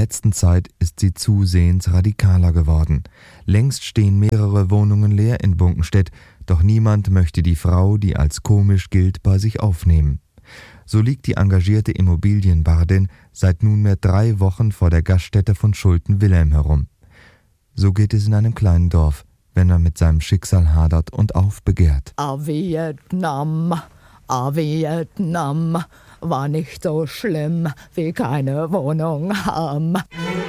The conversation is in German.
letzten Zeit ist sie zusehends radikaler geworden. Längst stehen mehrere Wohnungen leer in Bunkenstedt, doch niemand möchte die Frau, die als komisch gilt, bei sich aufnehmen. So liegt die engagierte Immobilienbardin seit nunmehr 3 Wochen vor der Gaststätte von Schulte-Wilhelm herum. So geht es in einem kleinen Dorf, wenn er mit seinem Schicksal hadert und aufbegehrt. Vietnam, Vietnam, war nicht so schlimm wie keine Wohnung haben.